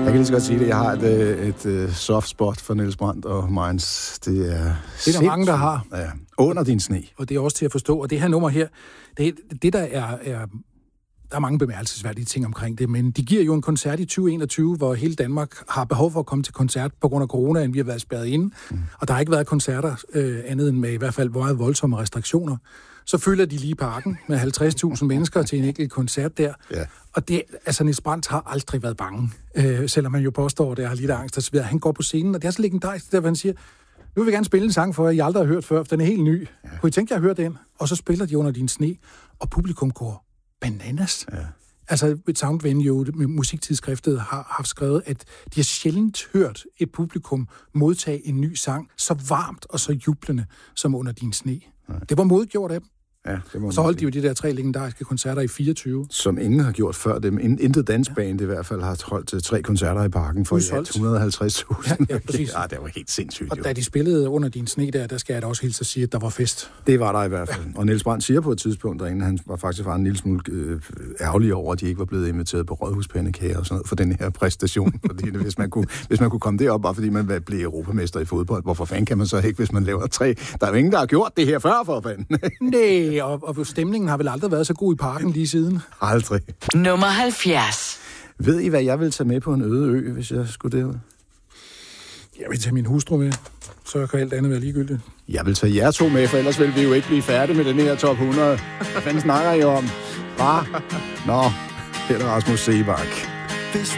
Jeg kan lige så godt sige det. Jeg har et soft spot for Niels Brandt og Mainz. Det er der mange, der har. Ja, under din sne. Og det er også til at forstå. Og det her nummer her, det der er... Der er mange bemærkelsesværdige ting omkring det, men de giver jo en koncert i 2021, hvor hele Danmark har behov for at komme til koncert på grund af coronaen. Vi har været spærret inde, og der har ikke været koncerter andet end med i hvert fald meget voldsomme restriktioner. Så fylder de lige parken med 50.000 mennesker til en enkelt koncert der. Ja. Og det, altså Niels Brandt har aldrig været bange, selvom man jo påstår, at det har lidt angst og så videre. Han går på scenen, og det er så legendarisk, der hvor han siger, nu vil vi gerne spille en sang for jer, I aldrig har hørt før, for den er helt ny. Ja. Kunne I tænke jer at høre den? Og så spiller de Under din sne, og publikum går bananas. Ja. Altså, et Soundvenue, musiktidsskriftet, har haft skrevet, at de har sjældent hørt et publikum modtage en ny sang så varmt og så jublende som Under din sne. Ja. Det var modgjort af dem. Ja, så holdt de jo de der 3 legendariske koncerter i 24. Som ingen har gjort før dem. Intet dansband i hvert fald har holdt 3 koncerter i parken for 150.000. Ja, præcis. Det var helt sindssygt. Og da de spillede Under din sne der skal jeg da også hilse at sige, at der var fest. Det var der i hvert fald. Og Niels Brandt siger på et tidspunkt derinde, han var faktisk en lille smule ærgerlig over, at de ikke var blevet inviteret på Rådhuspandekager og sådan noget for den her præstation. Fordi hvis man kunne komme derop, bare fordi man blev europamester i fodbold, hvorfor fanden kan man så ikke, hvis man laver 3? Der er jo ingen, der har gjort det her før, for fanden. Nej. Og stemningen har vel aldrig været så god i parken lige siden? Aldrig. Nummer 70. Ved I, hvad jeg vil tage med på en øde ø, hvis jeg skulle derud? Jeg vil tage min hustru med. Så kan alt andet være ligegyldigt. Jeg vil tage jer 2 med, for ellers vil vi jo ikke blive færdige med den her top 100. Hvad fanden snakker I om? Nå, her er Rasmus Seebach.